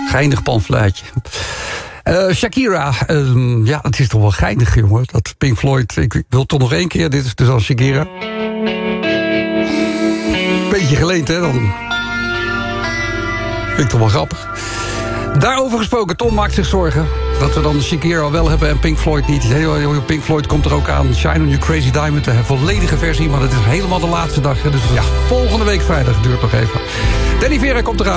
Geinig pamfluitje. Shakira, ja, het is toch wel geinig, jongen. Dat Pink Floyd, ik wil toch nog 1 keer. Dit is dus al Shakira. Beetje geleend, hè? Dan vind ik toch wel grappig. Daarover gesproken, Tom maakt zich zorgen dat we dan Shakira wel hebben en Pink Floyd niet. Pink Floyd komt er ook aan. Shine on You Crazy Diamond, de volledige versie. Maar het is helemaal de laatste dag. Dus ja, volgende week vrijdag duurt nog even. Danny Vera komt eraan.